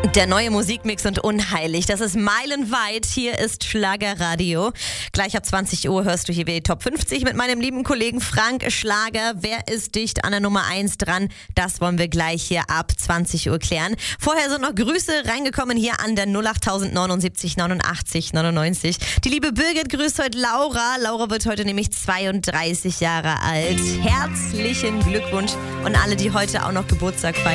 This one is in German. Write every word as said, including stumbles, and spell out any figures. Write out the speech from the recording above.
Der neue Musikmix und unheilig, das ist meilenweit. Hier ist Schlagerradio. Gleich ab zwanzig Uhr hörst du hier wieder die Top fünfzig mit meinem lieben Kollegen Frank Schlager. Wer ist dicht an der Nummer eins dran? Das wollen wir gleich hier ab zwanzig Uhr klären. Vorher sind noch Grüße reingekommen hier an der null acht neunundsiebzig neunundachtzig neunundneunzig. Die liebe Birgit grüßt heute Laura. Laura wird heute nämlich zweiunddreißig Jahre alt. Herzlichen Glückwunsch und alle, die heute auch noch Geburtstag feiern.